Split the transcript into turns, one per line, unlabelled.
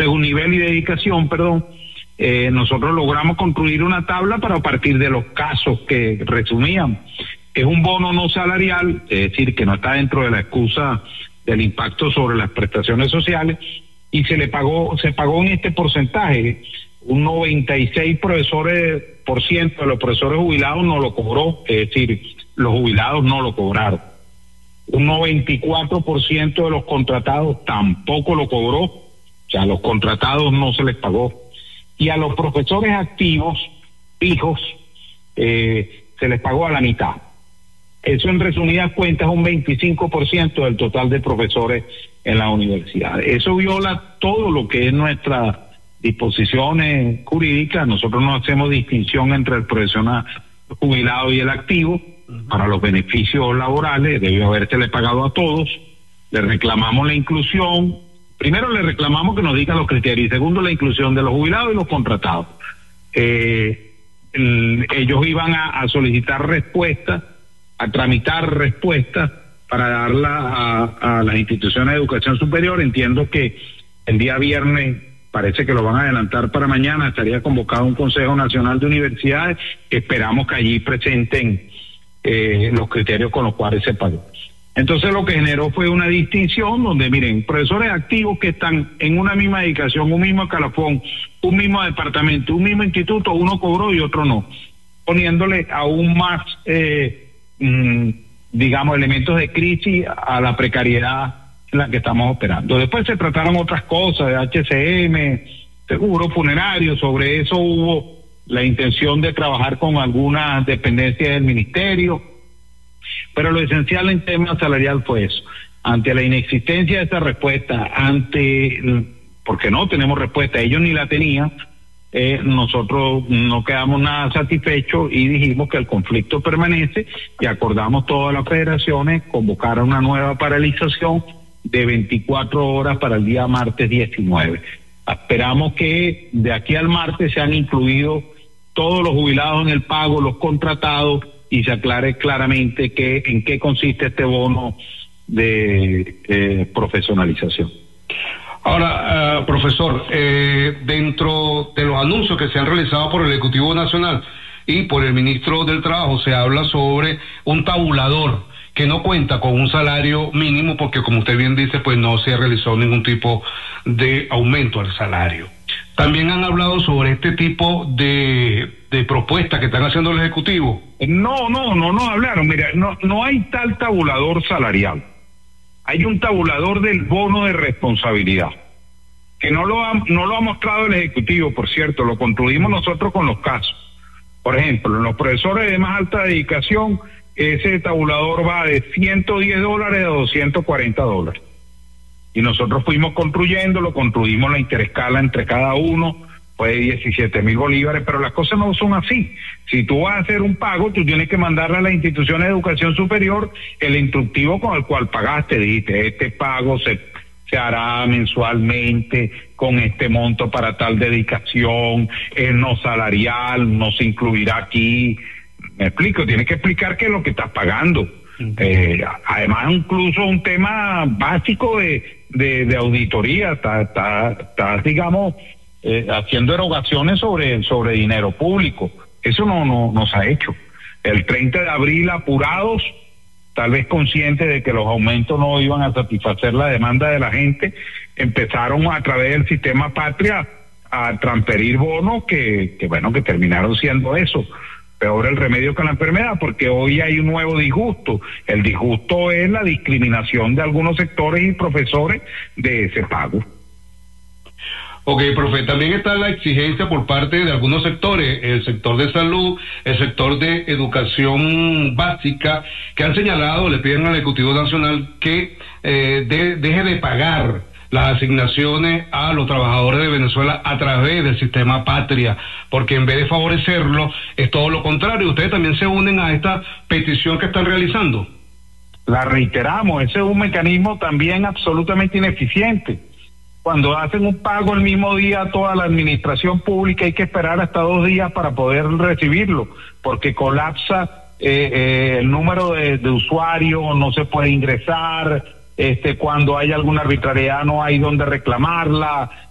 según nivel y dedicación, perdón, nosotros logramos construir una tabla para partir de los casos que resumían. Es un bono no salarial, es decir, que no está dentro de la excusa del impacto sobre las prestaciones sociales, y se pagó en este porcentaje. Un 96% de los profesores jubilados no lo cobró, es decir, los jubilados no lo cobraron. Un 94% de los contratados tampoco lo cobró, o sea, a los contratados no se les pagó. Y a los profesores activos, fijos, se les pagó a la mitad. Eso en resumidas cuentas es un 25% del total de profesores en la universidad. Eso viola todo lo que es nuestras disposiciones jurídicas. Nosotros no hacemos distinción entre el profesional jubilado y el activo. Para los beneficios laborales debió habérsele pagado a todos. Le reclamamos la inclusión. Primero le reclamamos que nos digan los criterios, y segundo la inclusión de los jubilados y los contratados. Ellos iban a solicitar respuestas, a tramitar respuestas para darla a las instituciones de educación superior. Entiendo que el día viernes, parece que lo van a adelantar para mañana, estaría convocado un Consejo Nacional de Universidades, que esperamos que allí presenten los criterios con los cuales se pagó. Entonces lo que generó fue una distinción donde, miren, profesores activos que están en una misma dedicación, un mismo escalafón, un mismo departamento, un mismo instituto, uno cobró y otro no, poniéndole aún más digamos, elementos de crisis a la precariedad en la que estamos operando. Después se trataron otras cosas, de HCM, seguro funerario. Sobre eso hubo la intención de trabajar con algunas dependencias del ministerio, pero lo esencial en tema salarial fue eso. Ante la inexistencia de esa respuesta, porque no tenemos respuesta, ellos ni la tenían, nosotros no quedamos nada satisfechos y dijimos que el conflicto permanece, y acordamos todas las federaciones convocar a una nueva paralización de 24 horas para el día martes 19. Esperamos que de aquí al martes sean incluidos todos los jubilados en el pago, los contratados, y se aclare claramente en qué consiste este bono de profesionalización.
Ahora, profesor, dentro de los anuncios que se han realizado por el Ejecutivo Nacional y por el Ministro del Trabajo, se habla sobre un tabulador que no cuenta con un salario mínimo, porque como usted bien dice, pues no se realizó ningún tipo de aumento al salario. También han hablado sobre este tipo de propuestas que están haciendo el Ejecutivo.
No hablaron. Mira, no hay tal tabulador salarial. Hay un tabulador del bono de responsabilidad, que no lo ha mostrado el Ejecutivo, por cierto, lo construimos nosotros con los casos. Por ejemplo, en los profesores de más alta dedicación, ese tabulador va de $110 a $240. Y nosotros fuimos construimos la interescala entre cada uno, fue 17,000 bolívares, pero las cosas no son así. Si tú vas a hacer un pago, tú tienes que mandarle a la institución de educación superior el instructivo con el cual pagaste. Dijiste, este pago se hará mensualmente con este monto para tal dedicación, es no salarial, no se incluirá aquí. Me explico, tienes que explicar qué es lo que estás pagando. Además, incluso un tema básico de auditoría, está digamos, haciendo erogaciones sobre dinero público. Eso no se ha hecho. El 30 de abril, apurados, tal vez conscientes de que los aumentos no iban a satisfacer la demanda de la gente, empezaron a través del sistema Patria a transferir bonos que terminaron siendo eso. Peor el remedio que la enfermedad, porque hoy hay un nuevo disgusto. El disgusto es la discriminación de algunos sectores y profesores de ese pago.
Ok, profe, también está la exigencia por parte de algunos sectores, el sector de salud, el sector de educación básica, que han señalado, le piden al Ejecutivo Nacional que deje de pagar las asignaciones a los trabajadores de Venezuela a través del sistema Patria, porque en vez de favorecerlo, es todo lo contrario. ¿Ustedes también se unen a esta petición que están realizando?
La reiteramos, ese es un mecanismo también absolutamente ineficiente. Cuando hacen un pago el mismo día a toda la administración pública, hay que esperar hasta 2 días para poder recibirlo, porque colapsa el número de usuarios, no se puede ingresar, cuando hay alguna arbitrariedad no hay donde reclamarla,